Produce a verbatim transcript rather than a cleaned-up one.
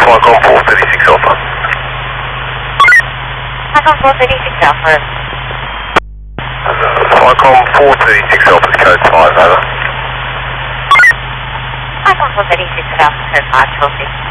Falcon four thirty-six Alpha. Falcon four thirty-six Alpha. Falcon four thirty-six Alpha, code five, over. Falcon four thirty-six Alpha, code five, twelve six.